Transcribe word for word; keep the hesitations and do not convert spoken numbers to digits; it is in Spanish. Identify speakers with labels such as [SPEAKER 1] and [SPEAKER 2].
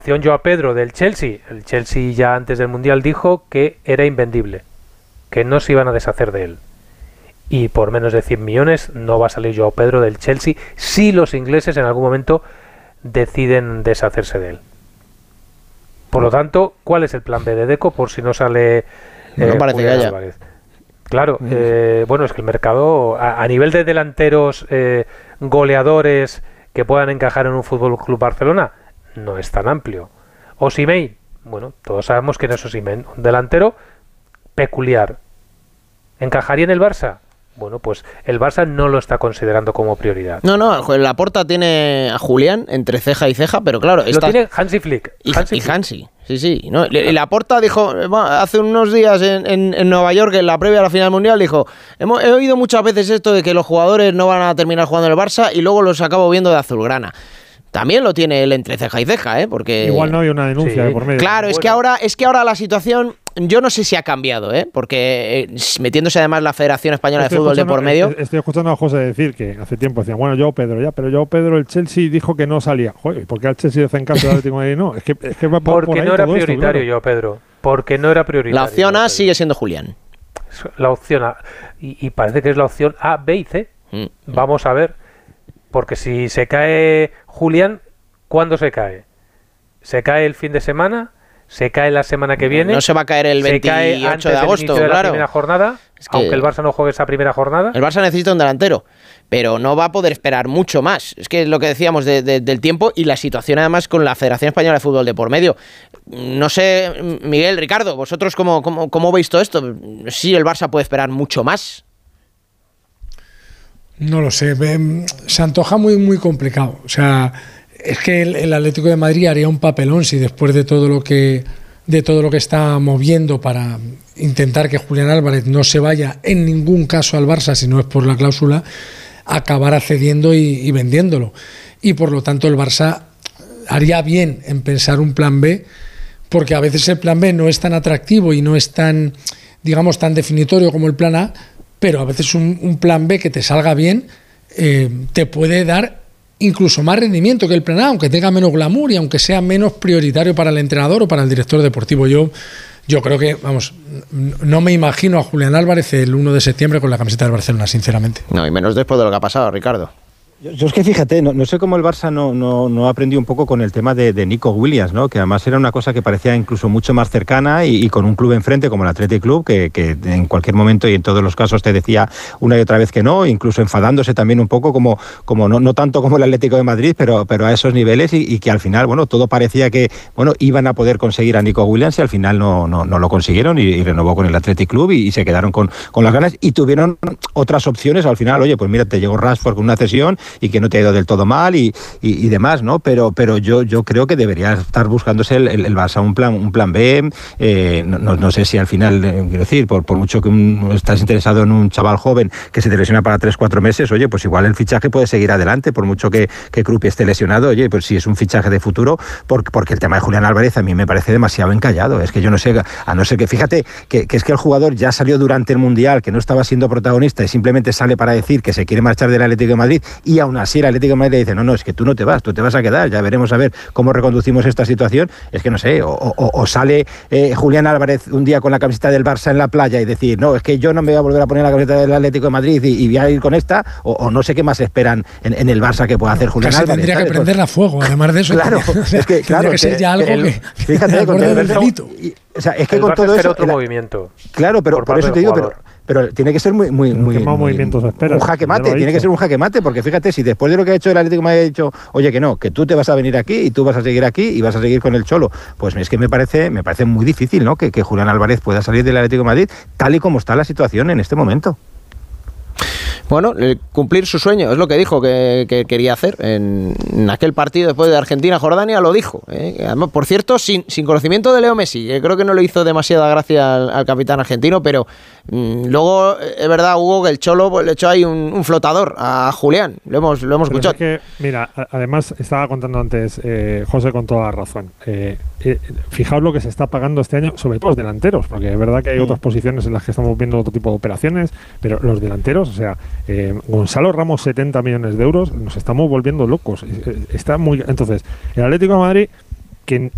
[SPEAKER 1] Joao Pedro del Chelsea, el Chelsea ya antes del Mundial dijo que era invendible, que no se iban a deshacer de él. Y por menos de cien millones no va a salir Joao Pedro del Chelsea si los ingleses en algún momento deciden deshacerse de él. Por lo tanto, ¿cuál es el plan B de Deco por si no sale eh,
[SPEAKER 2] no parece
[SPEAKER 1] Julián
[SPEAKER 2] que haya.
[SPEAKER 1] Álvarez? Claro, eh, bueno, es que el mercado a, a nivel de delanteros eh, goleadores que puedan encajar en un Fútbol Club Barcelona no es tan amplio. Osimhen, bueno, todos sabemos quién es Osimhen, un delantero peculiar. ¿Encajaría en el Barça? Bueno, pues el Barça no lo está considerando como prioridad.
[SPEAKER 2] No, no, Laporta tiene a Julián entre ceja y ceja, pero claro...
[SPEAKER 1] Lo
[SPEAKER 2] está...
[SPEAKER 1] tiene Hansi Flick.
[SPEAKER 2] Y
[SPEAKER 1] Hansi,
[SPEAKER 2] y
[SPEAKER 1] Flick.
[SPEAKER 2] Hansi, sí, sí. No, Laporta dijo, hace unos días en, en, en Nueva York, en la previa a la final mundial, dijo, hemos, he oído muchas veces esto de que los jugadores no van a terminar jugando en el Barça y luego los acabo viendo de azulgrana. También lo tiene él entre ceja y ceja, ¿eh? Porque...
[SPEAKER 3] Igual no hay una denuncia
[SPEAKER 1] Sí.
[SPEAKER 3] de por medio.
[SPEAKER 2] Claro, es
[SPEAKER 1] Bueno.
[SPEAKER 2] que ahora es que ahora la situación, yo no sé si ha cambiado, ¿eh? Porque eh, metiéndose además la Federación Española
[SPEAKER 3] Estoy
[SPEAKER 2] de Fútbol de
[SPEAKER 3] escuchando-
[SPEAKER 2] por medio...
[SPEAKER 3] Estoy escuchando a José decir que hace tiempo decían, bueno, Joao Pedro, ya, pero Joao Pedro, el Chelsea dijo que no salía. Joder, ¿por qué al Chelsea le hacen caso al Atlético de Madrid? No, es que, es que va por, por
[SPEAKER 1] Porque
[SPEAKER 3] ahí
[SPEAKER 1] no era
[SPEAKER 3] todo esto,
[SPEAKER 1] prioritario,
[SPEAKER 3] claro.
[SPEAKER 1] Joao Pedro. Porque no era prioritario.
[SPEAKER 2] La opción
[SPEAKER 1] Joao
[SPEAKER 2] A
[SPEAKER 1] Pedro.
[SPEAKER 2] sigue siendo Julián.
[SPEAKER 1] La opción A. Y, y parece que es la opción A, B y C.
[SPEAKER 2] Mm.
[SPEAKER 1] Vamos a ver. Porque si se cae Julián, ¿cuándo se cae? ¿Se cae el fin de semana? ¿Se cae la semana que viene?
[SPEAKER 2] No se va a caer el
[SPEAKER 1] ¿Se cae
[SPEAKER 2] veintiocho
[SPEAKER 1] antes
[SPEAKER 2] de
[SPEAKER 1] del
[SPEAKER 2] agosto,
[SPEAKER 1] inicio de la
[SPEAKER 2] claro.
[SPEAKER 1] primera jornada?
[SPEAKER 2] Es que-
[SPEAKER 1] Aunque el Barça no juegue esa primera jornada.
[SPEAKER 2] El Barça necesita un delantero, pero no va a poder esperar mucho más. Es que es lo que decíamos de, de, del tiempo y la situación además con la Federación Española de Fútbol de por medio. No sé, Miguel, Ricardo, ¿vosotros cómo, cómo, cómo veis todo esto? Sí, el Barça puede esperar mucho más.
[SPEAKER 4] No lo sé, ve- se antoja muy muy complicado. O sea, es que el, el Atlético de Madrid haría un papelón si después de todo lo que de todo lo que está moviendo para intentar que Julián Álvarez no se vaya en ningún caso al Barça si no es por la cláusula, acabará cediendo y, y vendiéndolo. Y por lo tanto el Barça haría bien en pensar un plan B, porque a veces el plan B no es tan atractivo y no es tan, digamos, tan definitorio como el plan A, pero a veces un, un plan B que te salga bien eh, te puede dar incluso más rendimiento que el plan A, aunque tenga menos glamour y aunque sea menos prioritario para el entrenador o para el director deportivo. Yo, yo creo que, vamos, no me imagino a Julián Álvarez el uno de septiembre con la camiseta del Barcelona, sinceramente.
[SPEAKER 2] No, y menos después de lo que ha pasado, Ricardo.
[SPEAKER 5] Yo, yo es que fíjate, no, no sé cómo el Barça no, no, no aprendió un poco con el tema de, de Nico Williams, ¿no? Que además era una cosa que parecía incluso mucho más cercana y, y con un club enfrente como el Athletic Club, que, que en cualquier momento y en todos los casos te decía una y otra vez que no, incluso enfadándose también un poco, como, como no, no tanto como el Atlético de Madrid, pero, pero a esos niveles y, y que al final, bueno, todo parecía que, bueno, iban a poder conseguir a Nico Williams y al final no, no, no lo consiguieron y, y renovó con el Athletic Club y, y se quedaron con, con las ganas y tuvieron otras opciones al final. Oye, pues mira, te llegó Rashford con una cesión y que no te ha ido del todo mal y, y, y demás, ¿no? Pero, pero yo, yo creo que debería estar buscándose el, el, el Barça un plan, un plan B. Eh, no, no, no sé si al final, eh, quiero decir, por, por mucho que un, estás interesado en un chaval joven que se te lesiona para tres, cuatro meses, oye, pues igual el fichaje puede seguir adelante, por mucho que, que Krupi esté lesionado, oye, pues si es un fichaje de futuro, porque, porque el tema de Julián Álvarez a mí me parece demasiado encallado. Es que yo no sé, a no ser que, fíjate, que, que es que el jugador ya salió durante el Mundial, que no estaba siendo protagonista y simplemente sale para decir que se quiere marchar del Atlético de Madrid y aún así el Atlético de Madrid le dice, no, no, es que tú no te vas, tú te vas a quedar, ya veremos a ver cómo reconducimos esta situación. Es que no sé, o, o, o sale eh, Julián Álvarez un día con la camiseta del Barça en la playa y decir, no, es que yo no me voy a volver a poner la camiseta del Atlético de Madrid y, y voy a ir con esta, o, o no sé qué más esperan en, en el Barça que pueda hacer Julián
[SPEAKER 4] Casi
[SPEAKER 5] Álvarez.
[SPEAKER 4] tendría que
[SPEAKER 5] ¿sabes?
[SPEAKER 4] prenderla a fuego, además de eso.
[SPEAKER 5] Claro,
[SPEAKER 4] tendría,
[SPEAKER 5] es que, claro,
[SPEAKER 4] tendría que ser ya algo
[SPEAKER 5] el,
[SPEAKER 4] que...
[SPEAKER 5] fíjate,
[SPEAKER 4] al
[SPEAKER 5] con
[SPEAKER 4] borde
[SPEAKER 5] todo
[SPEAKER 4] del
[SPEAKER 5] eso,
[SPEAKER 4] delito.
[SPEAKER 5] y, o sea, es que
[SPEAKER 1] El
[SPEAKER 5] con
[SPEAKER 1] Barça
[SPEAKER 5] todo
[SPEAKER 1] espera
[SPEAKER 5] eso...
[SPEAKER 1] otro
[SPEAKER 5] la,
[SPEAKER 1] movimiento.
[SPEAKER 5] Claro, pero
[SPEAKER 1] por
[SPEAKER 5] por
[SPEAKER 1] parte
[SPEAKER 5] eso
[SPEAKER 1] del
[SPEAKER 5] te digo, pero,
[SPEAKER 1] jugador.
[SPEAKER 5] pero tiene que ser muy, muy, muy,
[SPEAKER 3] ¿Qué más
[SPEAKER 5] muy-
[SPEAKER 3] movimientos esperas?
[SPEAKER 5] un jaque
[SPEAKER 3] Ya lo
[SPEAKER 5] mate,
[SPEAKER 3] ha
[SPEAKER 5] tiene que
[SPEAKER 3] dicho.
[SPEAKER 5] ser un jaque mate, porque fíjate, si después de lo que ha hecho el Atlético de Madrid ha dicho, oye, que no, que tú te vas a venir aquí y tú vas a seguir aquí y vas a seguir con el Cholo, pues es que me parece, me parece muy difícil, ¿no? Que, que Julián Álvarez pueda salir del Atlético de Madrid tal y como está la situación en este momento.
[SPEAKER 2] Bueno, eh, cumplir su sueño, es lo que dijo que, que quería hacer en, en aquel partido después de Argentina-Jordania, lo dijo. ¿eh? Además, por cierto, sin, sin conocimiento de Leo Messi, que creo que no le hizo demasiada gracia al, al capitán argentino, pero mmm, luego eh, es verdad, Hugo, que el Cholo pues, le echó ahí un, un flotador a Julián, lo hemos, lo hemos
[SPEAKER 3] Pero
[SPEAKER 2] escuchado.
[SPEAKER 3] es que, mira, a- además estaba contando antes eh, José con toda la razón. Eh, eh, fijaos lo que se está pagando este año, sobre todo los delanteros, porque es verdad que hay otras posiciones en las que estamos viendo otro tipo de operaciones, pero los delanteros, o sea, eh, Gonzalo Ramos setenta millones de euros, nos estamos volviendo locos. Eh, Está muy, entonces, el Atlético de Madrid, que